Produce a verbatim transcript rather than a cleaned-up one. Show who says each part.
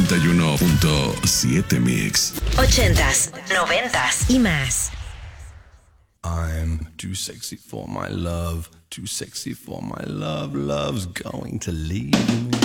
Speaker 1: noventa y uno punto siete Mix.
Speaker 2: Ochentas, noventas y más.
Speaker 3: I'm too sexy for my love, too sexy for my love, love's going to leave me.